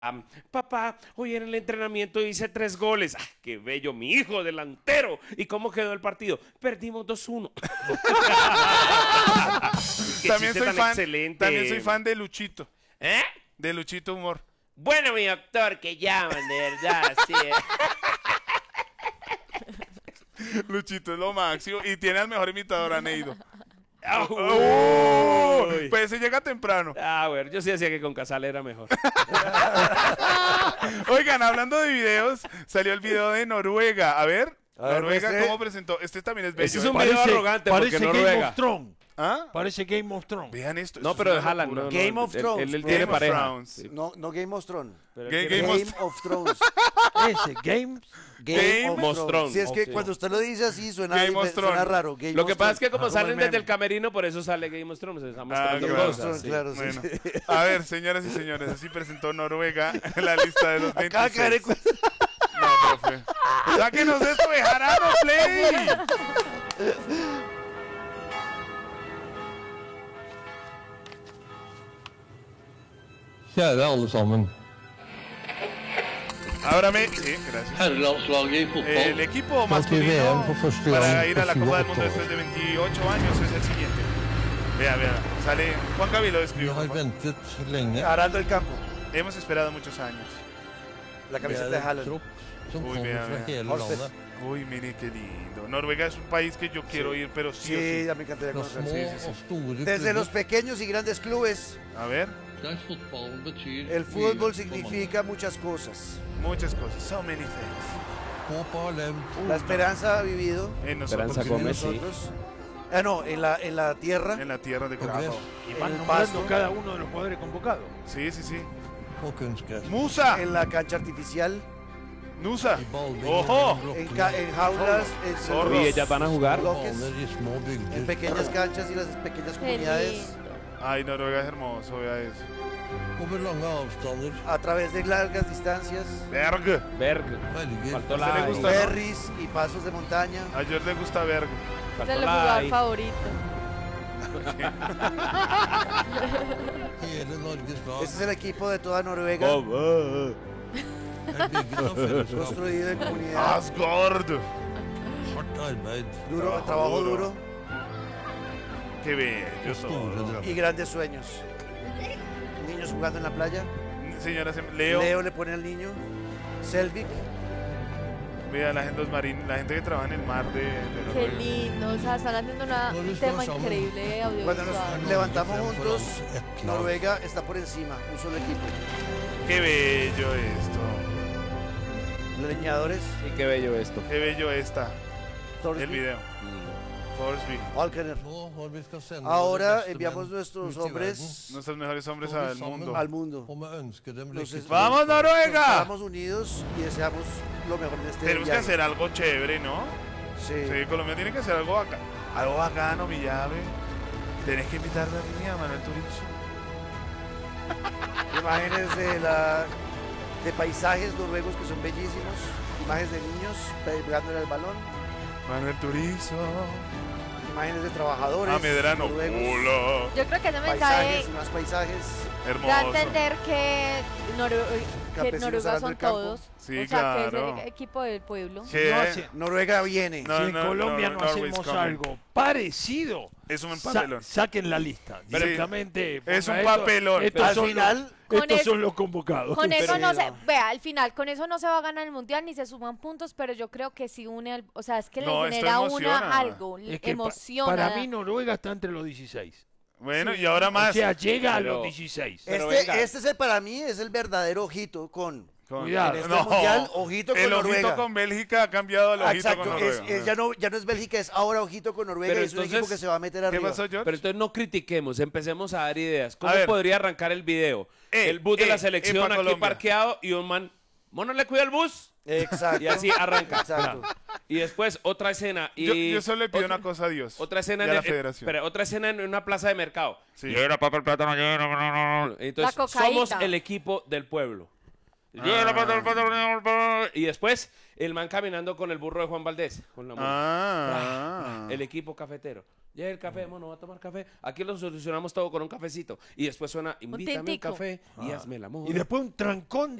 Papá, hoy en el entrenamiento hice 3 goles. ¡Ah, qué bello, mi hijo delantero! ¿Y cómo quedó el partido? Perdimos 2-1. Qué También chiste soy tan fan. excelente. También soy fan de Luchito. ¿Eh? De Luchito Humor. Bueno, mi doctor, que llaman, de verdad, sí. Luchito es lo máximo. Y tiene al mejor imitador, a Neido. Uy. Pues ese llega temprano. Bueno, yo sí decía que con Casal era mejor. Oigan, hablando de videos, salió el video de Noruega. A ver, Noruega, muestre. ¿cómo presentó? Este también es bello. Ese es un video arrogante porque Parece Game Noruega. of Thrones. ¿Ah? Parece Game of Thrones. Vean esto. No, esto pero es de una Haaland. locura. No, Game no, of él- Thrones. Él Game tiene of pareja. Thrones. Sí. No Game of Thrones. Pero Game tiene- Of Thrones. Ese, Game. Game of Thrones. Si es que Sí. cuando usted lo dice así suena, Game of suena Thrones. raro. Game Lo que of pasa es que Thrones. como salen el desde meme. el camerino, por eso sale Game of Thrones. Está mostrando claro. cosas. sí. Claro, sí, Bueno, sí. a ver, señoras y señores, así presentó Noruega la lista de los 26. Acá caer en cuenta. No, profe. ¡Sáquenos esto de Jarano Play! Kjære alle sammen. Ábrame. Sí, gracias. Herrelandslaget i fotball El equipo skal til VM masculino for første para gang ir a la på Copa del 28 Mundo después år. de 28 años es el siguiente. Vea, vea. Sale Juan Camilo Vi escribió. har ventet lenge. Arando el campo. Hemos esperado muchos años. La Vi camiseta er de en Haaland. tropp som Uy, kommer vea, fra vea. hele Holstein. landet. Uy, mire qué lindo. Noruega es un país que yo quiero ir, pero sí o Sí, sí. ya me encantaría Fra conocer. små sí, sí. og store Desde los klubber, pequeños y grandes clubes, A ver, der fotballen betyr el mye fútbol for mange. significa muchas cosas. muchas cosas. So many things. Håpet har levd. La esperanza ha vivido En nosotros. Esperanza en Gómez, sí. nosotros. No, en la tierra. En la tierra de Progreso. Corazón. Y van El nombrando pasto. cada uno de los jugadores convocados. Sí, sí, sí. På kunstgress. Musa. En la cancha artificial. Nusa. I ballbingen Ojo. mellom En, blokkene. en jaulas. En Zorro. Y ellas van a jugar. bloques, Baller i små en bygder. pequeñas canchas y las pequeñas Qué comunidades. lindo. Ay, Noruega es hermoso, vea eso. Over lange avstander. A través de largas distancias. Berg. Berg. Velger. Faltó ¿A usted la le I. gusta, no? Ferries y pasos de montaña. A George le gusta Berg. Es Faltó el la jugador I. favorito. Hele Norges lag Ese es el equipo de toda Noruega. Oh, er bygget av fellesskap, Construido en comunidad. Asgard. hardt arbeid Duro, trabajo duro Qué bello og store todo. drømmer. y grandes sueños. Niños jugando en la playa. Señora, Leo. Leo le pone al niño. Selvik. Vea la gente, la gente que trabaja en el mar de Qué Noruega. lindo. O sea, están haciendo No un les tema pasamos. increíble Cuando nos audiovisual. levantamos Norge juntos, fremfor alt ett lag. Noruega está por encima. Un solo equipo. Qué bello esto. Leñadores. Y qué bello esto. Qué bello está. El Thorsby, video. Thorsby. Falconer. Nå har vi skal sende Ahora våre beste enviamos menn nuestros ut i hombres Nuestros mejores hombres Todos al sammen. mundo. al mundo. verden, og vi ønsker dem lykke Entonces, til. ¡Vamos, Noruega! Estamos unidos y deseamos lo mejor en este Tenemos que viaje. hacer algo chévere, ¿no? Sí. Sí, Colombia tiene que hacer algo acá. Algo bacano, mi llave. Tenés que invitarme a mí, a Manuel Turizo. Imágenes de paisajes noruegos que son bellísimos. Imágenes de niños pegándole al balón. Manuel Turizo. Imágenes de trabajadores A Medrano. noruegos. Hola. Yo creo que ese mensaje Paisajes y más paisajes. da a Hermoso. entender que, Campesinos Noruega arando son el campo. todos. Sí, o sea, que claro. es el equipo del pueblo. ¿Qué? No hace- Noruega viene. No, si en Colombia no, Norway's hacemos coming. algo parecido, Es un sa- papelón. saquen la lista. Pero- Directamente. Es ponga un papelón. Estos Al son final, los, con estos eso- son los convocados. Con eso Pero- no se, vea, al final, con eso no se va a ganar el mundial ni se suman puntos, pero yo creo que sí une, o sea, es que No, le esto genera emociona. una algo, Es que emociona. para mí Noruega está entre los 16. Bueno, y ahora más. O sea, llega Pero- a los 16. Pero venga. este es el, para mí es el verdadero ojito con. Cuidado. En este mundial, ojito con el Noruega. ojito con Bélgica ha cambiado al ojito Exacto, con Noruega. ya no es Bélgica, es ahora ojito con Noruega. Pero Y es un entonces, equipo que se va a meter ¿Qué arriba. pasó, George? Pero entonces no critiquemos, empecemos a dar ideas. ¿Cómo A ver. podría arrancar el video? El bus de la selección pa' aquí Colombia. parqueado y un man, ¿mono le cuida el bus? Exacto. Y así arranca. Exacto. Y después otra escena. Y Yo solo le pido otra- una cosa a Dios. Otra escena y a la en, federación. espera, otra escena en una plaza de mercado. Sí. Llena papa el plátano lleno. Entonces La cocaína. somos el equipo del pueblo. Y después el man caminando con el burro de Juan Valdés. Con la mula. El equipo cafetero. Ya el café, mono, va a tomar café. Aquí lo solucionamos todo con un cafecito. Y después suena, invítame un tintico. café y hazme el amor. Y después un trancón